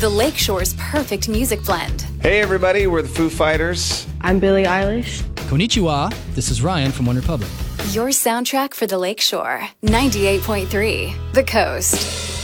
the Lakeshore's perfect music blend. Hey everybody, we're the Foo Fighters. I'm Billie Eilish. Konnichiwa, this is Ryan from OneRepublic. Your soundtrack for the Lakeshore. 98.3 The Coast.